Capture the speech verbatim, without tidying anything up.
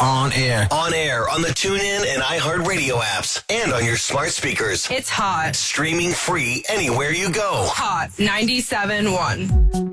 On air. On air on the TuneIn and iHeartRadio apps and on your smart speakers. It's hot. Streaming free anywhere you go. Hot ninety-seven point one.